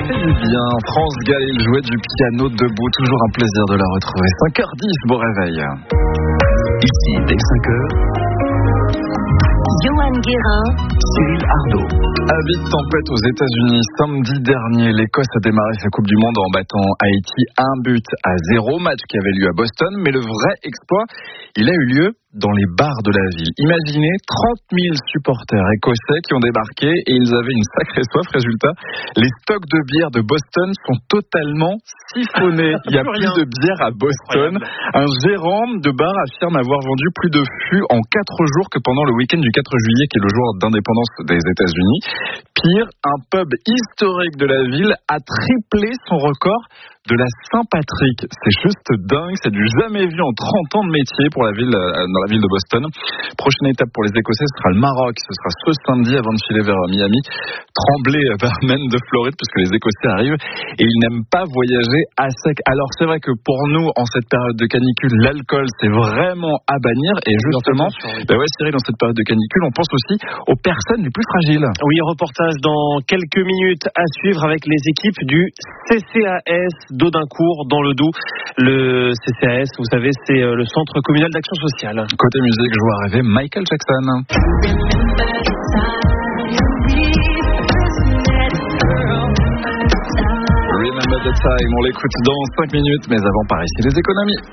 fait du bien. France Gall, il jouait du piano debout. Toujours un plaisir de la retrouver. 5h10, beau réveil. Ici, dès 5h, Johan Guérin, Cyril Ardo. Avis de tempête aux États-Unis. Samedi dernier, l'Écosse a démarré sa Coupe du Monde en battant Haïti 1-0. Match qui avait lieu à Boston. Mais le vrai exploit, il a eu lieu dans les bars de la ville. Imaginez 30 000 supporters écossais qui ont débarqué et ils avaient une sacrée soif. Résultat, les stocks de bière de Boston sont totalement siphonnés. Il n'y a plus de bière à Boston. Un gérant de bar affirme avoir vendu plus de fûts en 4 jours que pendant le week-end du 4 juillet, qui est le jour d'indépendance des États-Unis. Pire, un pub historique de la ville a triplé son record de la Saint-Patrick. C'est juste dingue, c'est du jamais vu en 30 ans de métier pour la ville, dans la ville de Boston. Prochaine étape pour les Écossais, ce sera le Maroc. Ce sera ce samedi avant de filer vers Miami. Tremblay, barman de Floride, puisque les Écossais arrivent et ils n'aiment pas voyager à sec. Alors c'est vrai que pour nous, en cette période de canicule, l'alcool c'est vraiment à bannir. Et justement, Cyril, dans cette période de canicule, on pense aussi aux personnes les plus fragiles. Oui, reportage dans quelques minutes à suivre avec les équipes du CCAS d'Audincourt dans le Doubs. Le CCAS, vous savez, c'est le Centre communal d'action sociale. Côté musique, je vois arriver Michael Jackson. Remember the time, on l'écoute dans 5 minutes, mais avant par ici les économies.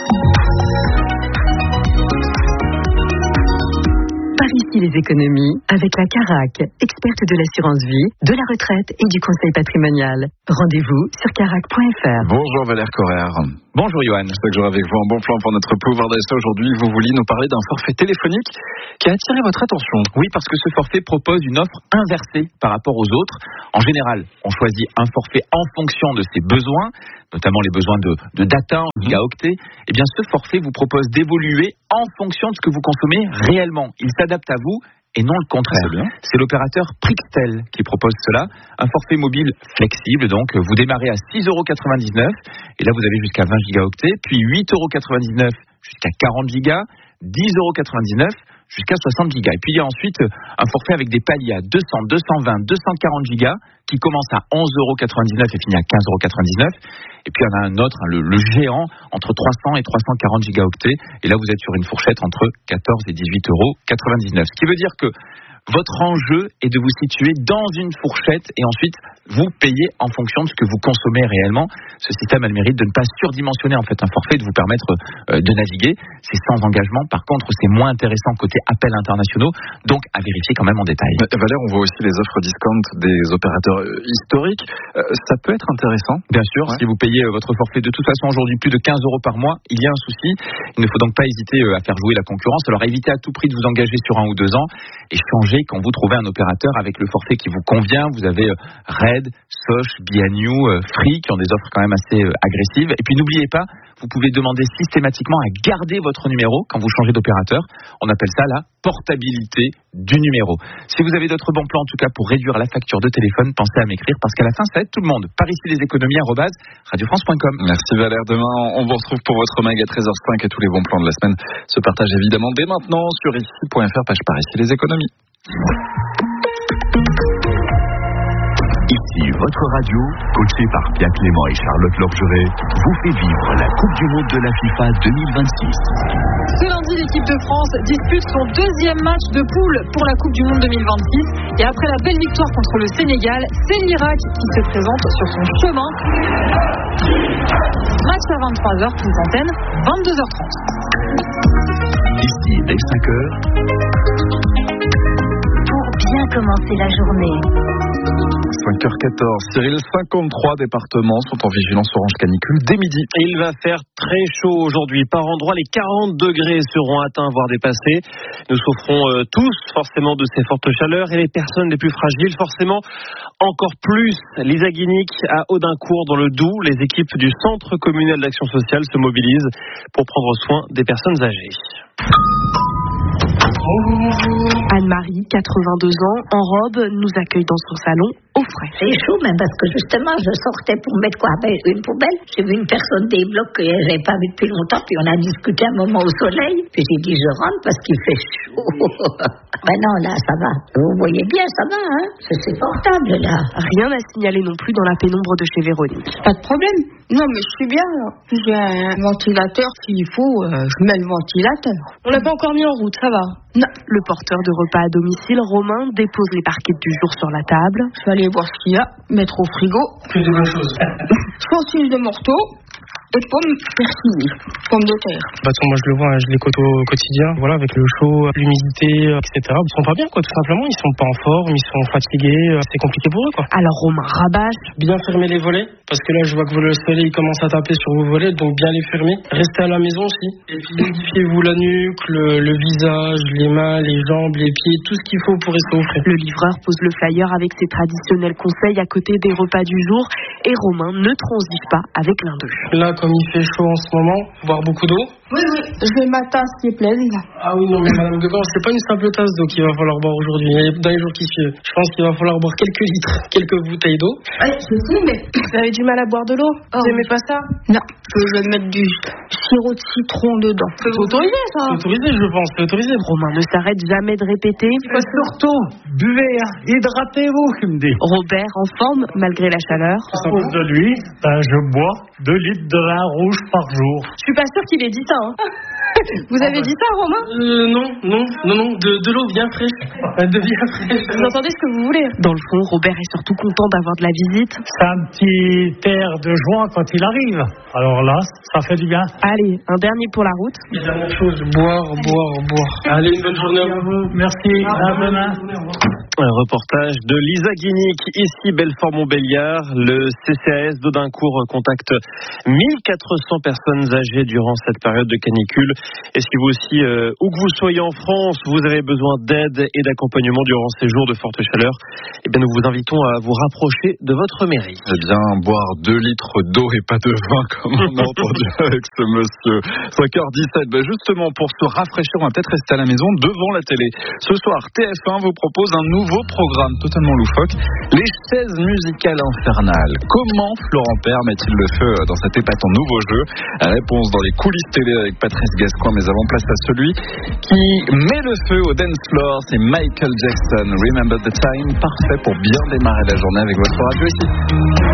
par ici les économies avec la Carac, experte de l'assurance vie, de la retraite et du conseil patrimonial. Rendez-vous sur carac.fr. Bonjour Valère Correr. Bonjour Johan. Chaque jour avec vous, un bon plan pour notre pouvoir d'achat. Aujourd'hui, vous vouliez nous parler d'un forfait téléphonique qui a attiré votre attention. Oui, parce que ce forfait propose une offre inversée par rapport aux autres. En général, on choisit un forfait en fonction de ses besoins, notamment les besoins de data en gigaoctets. Eh bien, ce forfait vous propose d'évoluer en fonction de ce que vous consommez réellement. Il s'adapte à vous et non le contraire. C'est l'opérateur Prixtel qui propose cela. Un forfait mobile flexible, donc vous démarrez à 6,99 € et là vous avez jusqu'à 20 gigaoctets, puis 8,99 € jusqu'à 40 gigas, 10,99 € jusqu'à 60 gigas. Et puis il y a ensuite un forfait avec des paliers à 200, 220, 240 gigas qui commence à 11,99 € et finit à 15,99 €. Et puis il y en a un autre, le géant, entre 300 et 340 gigaoctets. Et là vous êtes sur une fourchette entre 14 et 18,99 €. Ce qui veut dire que votre enjeu est de vous situer dans une fourchette et ensuite vous payez en fonction de ce que vous consommez réellement. Ce système a le mérite de ne pas surdimensionner en fait un forfait, de vous permettre de naviguer. C'est sans engagement. Par contre, c'est moins intéressant côté appels internationaux, donc à vérifier quand même en détail. Valère, on voit aussi les offres discount des opérateurs historiques. Ça peut être intéressant. Bien sûr, si vous payez votre forfait de toute façon aujourd'hui plus de 15 € par mois, il y a un souci. Il ne faut donc pas hésiter à faire jouer la concurrence. Alors évitez à tout prix de vous engager sur 1 ou 2 ans et changez quand vous trouvez un opérateur avec le forfait qui vous convient. Vous avez Red, Soch, Be&You, Free qui ont des offres quand même assez agressives. Et puis n'oubliez pas, vous pouvez demander systématiquement à garder votre numéro quand vous changez d'opérateur. On appelle ça la portabilité du numéro. Si vous avez d'autres bons plans, en tout cas pour réduire la facture de téléphone, pensez à m'écrire parce qu'à la fin, ça aide tout le monde. Par ici les économies @radiofrance.com. Merci Valère. Demain, on vous retrouve pour votre mag à 13h05 et tous les bons plans de la semaine se partagent évidemment dès maintenant sur ici.fr, page par ici les économies. Ici, votre radio, coachée par Pierre Clément et Charlotte Lorgeret, vous fait vivre la Coupe du Monde de la FIFA 2026. Ce lundi, l'équipe de France dispute son deuxième match de poule pour la Coupe du Monde 2026. Et après la belle victoire contre le Sénégal, c'est l'Irak qui se présente sur son chemin. Match à 23h, prise antenne, 22h30. Ici, dès 5h. Pour bien commencer la journée. 5h14. Cyril, 53 départements sont en vigilance orange canicule dès midi. Et il va faire très chaud aujourd'hui. Par endroits, les 40 degrés seront atteints, voire dépassés. Nous souffrons tous forcément de ces fortes chaleurs et les personnes les plus fragiles, forcément encore plus. Lisa Guinic à Audincourt dans le Doubs, les équipes du Centre communal d'action sociale se mobilisent pour prendre soin des personnes âgées. Anne-Marie, 82 ans, en robe, nous accueille dans son salon au frais. C'est chaud même parce que justement je sortais pour mettre une poubelle. J'ai vu une personne des blocs que j'avais pas vu depuis longtemps, puis on a discuté un moment au soleil, puis j'ai dit je rentre parce qu'il fait chaud. Ben non, là ça va. Vous voyez bien, ça va, hein. C'est portable là. Rien à signaler non plus dans la pénombre de chez Véronique. Pas de problème. Non mais je suis bien là. J'ai un ventilateur, s'il faut, je mets le ventilateur. On l'a pas encore mis en route, ça va. Non. Le porteur de repas à domicile, Romain, dépose les barquettes du jour sur la table. Je vais aller voir ce qu'il y a, mettre au frigo. Que de bonnes choses. Saucisse de morteau et pommes persillées, pommes de terre. Moi je le vois, je les côtoie au quotidien, voilà, avec le chaud, l'humidité, etc. Ils sont pas bien, quoi, tout simplement. Ils sont pas en forme, ils sont fatigués, c'est compliqué pour eux, quoi. Alors Romain rabâche. Bien fermer les volets, parce que là je vois que le soleil commence à taper sur vos volets, donc bien les fermer. Restez à la maison aussi. Et puis modifiez-vous la nuque, le visage, les mains, les jambes, les pieds, tout ce qu'il faut pour rester au frais. Le livreur pose le flyer avec ses traditionnels conseils à côté des repas du jour, et Romain ne transige pas avec l'un d'eux. Là, comme il fait chaud en ce moment, boire beaucoup d'eau. Oui, j'ai ma tasse qui est pleine là. Ah oui, non mais Madame Gueban, c'est pas une simple tasse d'eau qu'il va falloir boire aujourd'hui, et dans les jours qui suivent. Je pense qu'il va falloir boire quelques litres, quelques bouteilles d'eau. Oui, je sais, mais vous avez du mal à boire de l'eau? Vous aimez pas ça? Non, je vais mettre du sirop de citron dedans. C'est autorisé ça? C'est autorisé, je pense, c'est autorisé. Romain ne s'arrête jamais de répéter. Surtout, buvez, hydratez-vous, il me dit. Robert en forme malgré la chaleur. À cause de lui, je bois 2 litres de vin rouge par jour. Je suis pas sûre qu'il ait dit ça, hein. Vous avez dit ça, Romain? Non, de l'eau bien fraîche. De bien fraîche. Vous entendez ce que vous voulez? Dans le fond, Robert est surtout content d'avoir de la visite. C'est un petit air de joie quand il arrive. Alors là, ça fait du bien. Allez, un dernier pour la route. Et dernière chose, boire. Allez, une bonne journée à vous. Merci, à demain. Un reportage de Lisa Guinic, ici Belfort-Montbéliard. Le CCAS d'Audincourt contacte 1400 personnes âgées durant cette période de canicule. Et si vous aussi, où que vous soyez en France, vous avez besoin d'aide et d'accompagnement durant ces jours de forte chaleur, eh bien nous vous invitons à vous rapprocher de votre mairie. Eh bien, boire 2 litres d'eau et pas de vin, comme on a entendu avec ce monsieur. 5h17, justement, pour se rafraîchir, on va peut-être rester à la maison devant la télé. Ce soir, TF1 vous propose un nouveau programme totalement loufoque, les chaises musicales infernales. Comment Florent Père met-il le feu dans cet épatant nouveau jeu? Réponse dans les coulisses télé avec Patrice Gascoigne, mais avant place à celui qui met le feu au dance floor, c'est Michael Jackson. Remember the Time, parfait pour bien démarrer la journée avec votre radio ici.